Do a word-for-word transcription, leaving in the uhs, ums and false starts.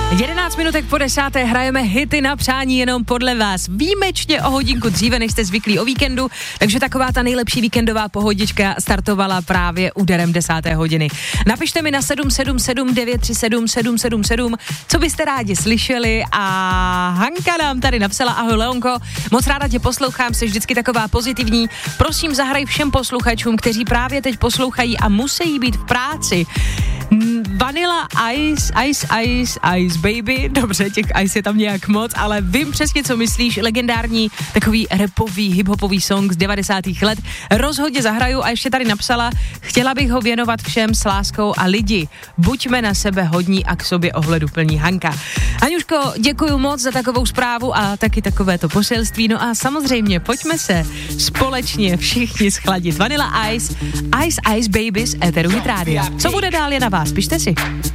jedenáct minutek po desáté hrajeme hity na přání jenom podle vás. Výjimečně o hodinku dříve, než jste zvyklí o víkendu, takže taková ta nejlepší víkendová pohodička startovala právě úderem desáté hodiny. Napište mi na sedm sedm sedm devět tři sedm sedm sedm sedm, co byste rádi slyšeli, a Hanka nám tady napsala: ahoj Leonko, moc ráda tě poslouchám, jsi vždycky taková pozitivní. Prosím, zahraj všem posluchačům, kteří právě teď poslouchají a musí být v práci. Vanilla Ice, Ice, Ice, Ice Baby. Dobře, těch Ice je tam nějak moc, ale vím přesně, co myslíš. Legendární takový rapový, hiphopový song z devadesátých let. Rozhodně zahraju, a ještě tady napsala: chtěla bych ho věnovat všem s láskou a lidi. Buďme na sebe hodní a k sobě ohleduplní. Hanka. Aňuško, děkuju moc za takovou zprávu a taky takovéto poselství. No a samozřejmě pojďme se společně všichni schladit. Vanilla Ice, Ice, Ice Baby z Eteru Hit Rádia. Co bude dál, je na vás, pište si.